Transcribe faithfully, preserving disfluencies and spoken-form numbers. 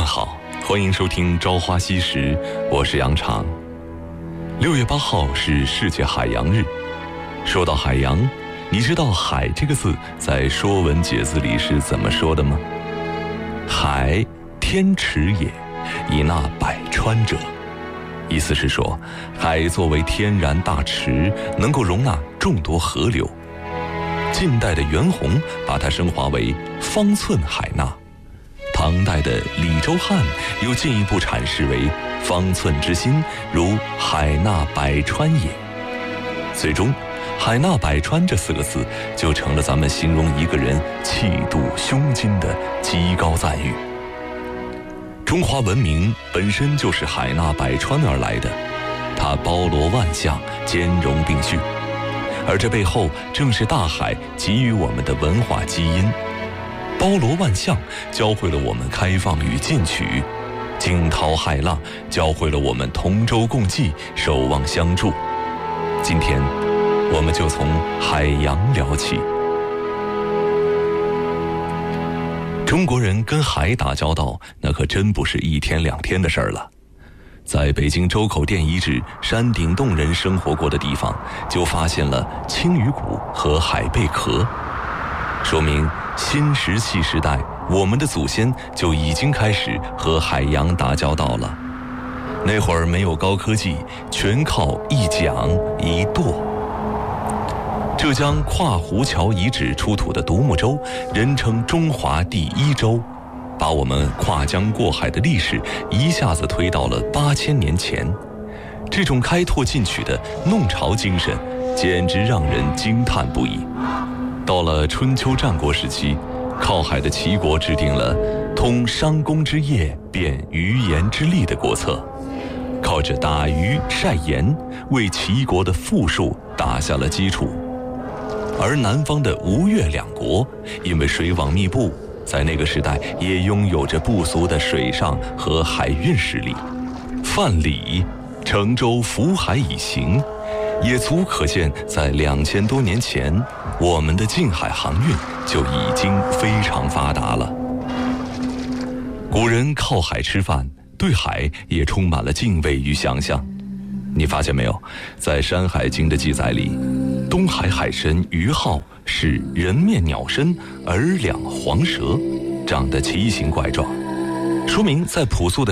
们好，欢迎收听《朝花夕拾》，我是杨常。六月八号是世界海洋日。说到海洋，你知道“海”这个字在《说文解字》里是怎么说的吗？海，天池也，以纳百川者。意思是说，海作为天然大池，能够容纳众多河流。晋代的袁弘把它升华为方寸海纳，唐代的李周汉又进一步阐释为方寸之心，如海纳百川也。最终，海纳百川这四个字就成了咱们形容一个人气度胸襟的极高赞誉。中华文明本身就是海纳百川而来的，它包罗万象，兼容并蓄，而这背后正是大海给予我们的文化基因。包罗万象教会了我们开放与进取，惊涛骇浪教会了我们同舟共济，守望相助。今天我们就从海洋聊起。中国人跟海打交道，那可真不是一天两天的事儿了。在北京周口店遗址山顶洞人生活过的地方，就发现了青鱼骨和海贝壳，说明新石器时代我们的祖先就已经开始和海洋打交道了。那会儿没有高科技，全靠一桨一舵。浙江跨湖桥遗址出土的独木舟，人称中华第一舟，把我们跨江过海的历史一下子推到了八千年前。这种开拓进取的弄潮精神，简直让人惊叹不已。到了春秋战国时期，靠海的齐国制定了通商工之业，变鱼盐之利的国策，靠着打鱼晒盐，为齐国的富庶打下了基础。而南方的吴越两国，因为水网密布，在那个时代也拥有着不俗的水上和海运实力。范蠡乘舟浮海以行，也足可见在两千多年前，我们的近海航运就已经非常发达了。古人靠海吃饭，对海也充满了敬畏与想象。你发现没有，在《山海经》的记载里，东海海神于浩是人面鸟身，耳两黄蛇，长得奇形怪状，说明在朴素的